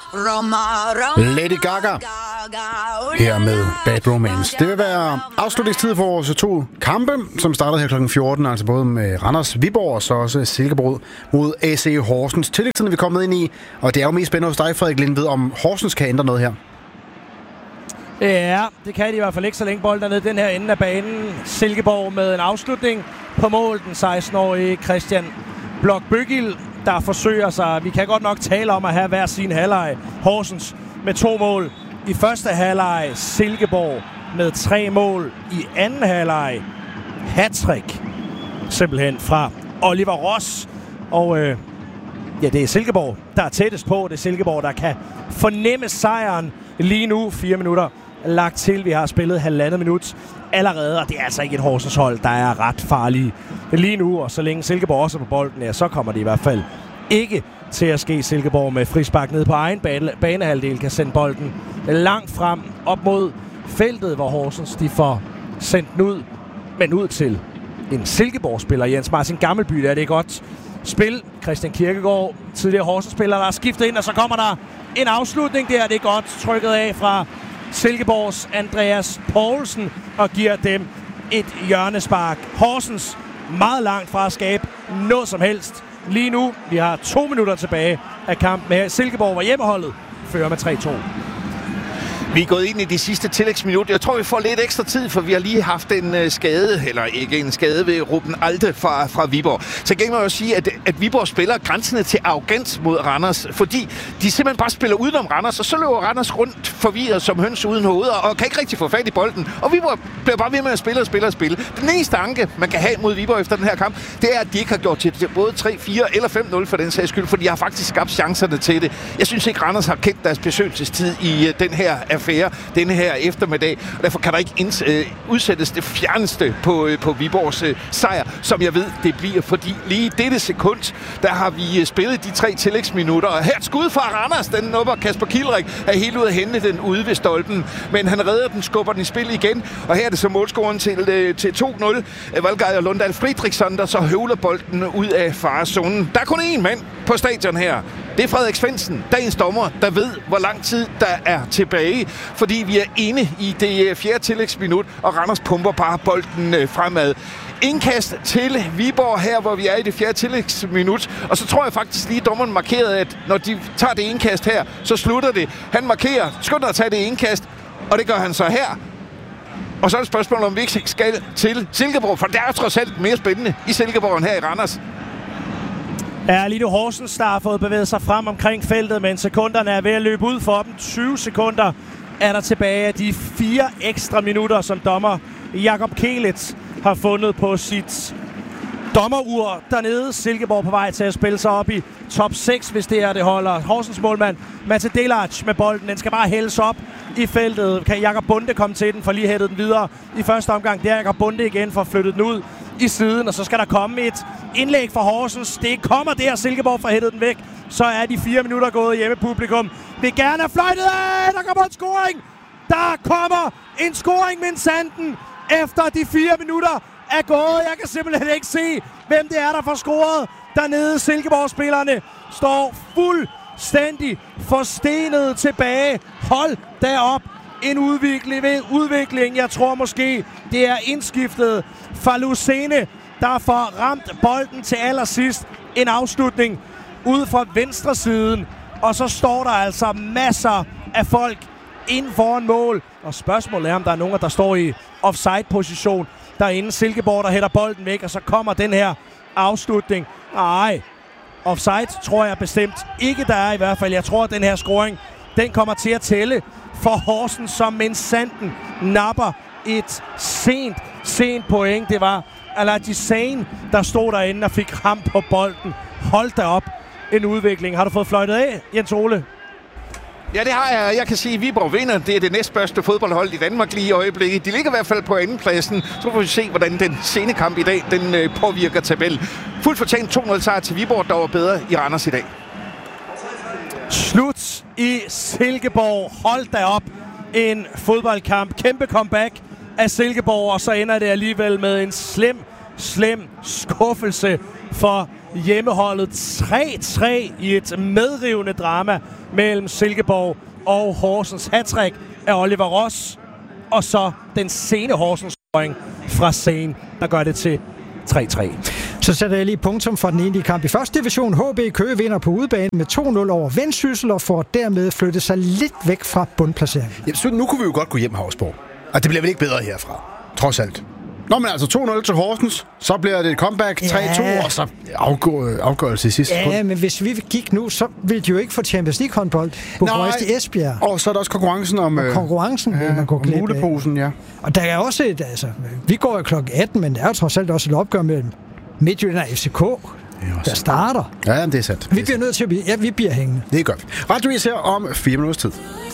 Lady Gaga her med Bad Romance. Det vil være afslutningstid for vores 2 kampe, som startede her kl. 14, altså både med Randers Viborg og så også Silkeborg mod AC Horsens. Tillægstiden vi er kommet ind i, og det er jo mest spændende hos dig, Frederik Lindved, om Horsens kan ændre noget her. Ja, det kan de i hvert fald ikke, så længe bolden er nede den her ende af banen. Silkeborg med en afslutning på mål. Den 16-årige Christian Blok-Bøgild, der forsøger sig. Vi kan godt nok tale om at have hver sin halvleg. Horsens med 2 mål i første halvleg. Silkeborg med 3 mål i anden halvleg. Hattrick simpelthen fra Oliver Ross. Og ja, det er Silkeborg, der er tættest på. Det er Silkeborg, der kan fornemme sejren lige nu. 4 minutter lagt til. Vi har spillet 1,5 minut allerede, og det er altså ikke et Horsens hold, der er ret farlige lige nu. Og så længe Silkeborg også er på bolden, ja, så kommer det i hvert fald ikke til at ske. Silkeborg med frispark ned på egen banehalvdel kan sende bolden langt frem op mod feltet, hvor Horsens de får sendt den ud, men ud til en Silkeborg-spiller. Jens Martin Gammelby, der er det godt spil. Christian Kirkegaard, tidligere Horsens-spiller, der er skiftet ind, og så kommer der en afslutning der. Det er godt trykket af fra Silkeborgs Andreas Poulsen og giver dem et hjørnespark. Horsens meget langt fra at skabe noget som helst lige nu. Vi har 2 minutter tilbage af kampen her. Silkeborg var hjemmeholdet, fører med 3-2. Vi er gået ind i de sidste tillægsminutter. Jeg tror, vi får lidt ekstra tid, for vi har lige haft en skade, eller ikke en skade ved Ruben Alte fra Viborg. Så kan man jo sige, at Viborg spiller grænsende til arrogant mod Randers, fordi de simpelthen bare spiller udenom Randers, og så løber Randers rundt forvirret som høns uden hoveder, og kan ikke rigtig få fat i bolden. Og Viborg bliver bare ved med at spille. Den eneste anke, man kan have mod Viborg efter den her kamp, det er, at de ikke har gjort til både 3-4 eller 5-0 for den sags skyld, for de har faktisk skabt chancerne til det. Jeg synes ikke, Randers har kendt deres besøgelsestid i den her affære, denne her eftermiddag, og derfor kan der ikke udsættes det fjerneste på Viborgs sejr, som jeg ved, det bliver, fordi lige i dette sekund, der har vi spillet de 3 tillægsminutter, og her et skud fra Randers, den nupper Kasper Kielrik, er helt ude at hente den ude ved stolpen, men han redder den, skubber den i spil igen, og her er det så målscoren til 2-0. Valgeir Lundahl Friedrichsson, der så høvler bolden ud af farezonen. Der er kun én mand på stadion her. Det er Frederik Svendsen, dagens dommer, der ved, hvor lang tid der er tilbage, fordi vi er inde i det 4. tillægsminut, og Randers pumper bare bolden fremad. Indkast til Viborg her, hvor vi er i det 4. tillægsminut, og så tror jeg faktisk lige, dommeren markerede, at når de tager det indkast her, så slutter det. Han markerer, skynder at tage det indkast, og det gør han så her. Og så er det spørgsmål, om vi ikke skal til Silkeborg, for det er trods alt mere spændende i Silkeborg end her i Randers. Ja, lige nu Horsens, der har fået bevæget sig frem omkring feltet, men sekunderne er ved at løbe ud for dem. 20 sekunder er der tilbage af de 4 ekstra minutter, som dommer Jakob Kelitz har fundet på sit dommerur dernede. Silkeborg på vej til at spille sig op i top 6, hvis det er det holder. Horsens målmand Mate Delac med bolden. Den skal bare hældes op i feltet. Kan Jakob Bunde komme til den, for lige hættet den videre i første omgang. Det er Jakob Bunde igen for at flytte den ud i siden, og så skal der komme et indlæg fra Horsens. Det kommer der, Silkeborg får hættet den væk. Så er de 4 minutter gået. Hjemmepublikum vil gerne have fløjtet af. Der kommer en scoring. Der kommer en scoring, men Sanden efter de 4 minutter er gået. Jeg kan simpelthen ikke se, hvem det er, der får scoret dernede. Silkeborg-spillerne står fuldstændig forstenet tilbage. Hold da op. En udvikling. Jeg tror måske, det er indskiftet fra Lucene, der får ramt bolden til allersidst. En afslutning ude fra venstre siden. Og så står der altså masser af folk inden foran mål. Og spørgsmålet er, om der er nogen, der står i offside-position derinde. Silkeborg, der hætter bolden væk, og så kommer den her afslutning. Nej, offside tror jeg bestemt ikke, der er i hvert fald. Jeg tror, at den her scoring, den kommer til at tælle for Horsens, som mens Sanden napper et sent point. Det var Aladji Sane, der stod derinde og fik ham på bolden. Hold da op, en udvikling. Har du fået fløjtet af, Jens Ole? Ja, det har jeg. Jeg kan sige, at Viborg vinder. Det er det næstbørste fodboldhold i Danmark lige i øjeblikket. De ligger i hvert fald på andenpladsen. Så får vi se, hvordan den sene kamp i dag, den påvirker tabellen. Fuldt fortjent 2-0 sejr til Viborg, der var bedre i Randers i dag. Slut i Silkeborg. Hold da op. En fodboldkamp. Kæmpe comeback af Silkeborg, og så ender det alligevel med en slem skuffelse for hjemmeholdet 3-3 i et medrivende drama mellem Silkeborg og Horsens. Hattrick af Oliver Ross, og så den sene Horsens-scoring fra Sen, der gør det til 3-3. Så sætter jeg lige punktum for den enlige kamp i første division. HB Køge vinder på udebane med 2-0 over Vendsyssel og får dermed flyttet sig lidt væk fra bundplaceringen. Ja, så nu kunne vi jo godt gå hjem, Havsborg. Og det bliver vel ikke bedre herfra, trods alt. Nå, men altså 2-0 til Horsens, så bliver det et comeback, 3-2, og så afgørelse i sidste sekund. Ja, men hvis vi gik nu, så ville de jo ikke få Champions League håndbold på Brøst i Esbjerg. Og så er der også konkurrencen om... konkurrencen vil man gå glip af. Muleposen, ja. Og der er også et, altså, vi går jo klokken 18, men der er jo trods alt også et opgør mellem Midtjylland og FCK, der starter. Ja, det er sandt. Vi bliver nødt til at vi bliver hængende. Det gør vi. Radio is her om 4 minutters tid.